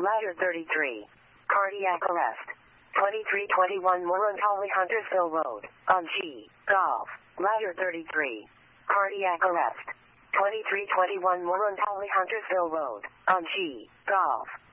Ladder 33. Cardiac arrest. 2321 Murruntally Huntersville Road, on G. Golf. Ladder 33. Cardiac arrest. 2321 Murruntally Huntersville Road, on G. Golf.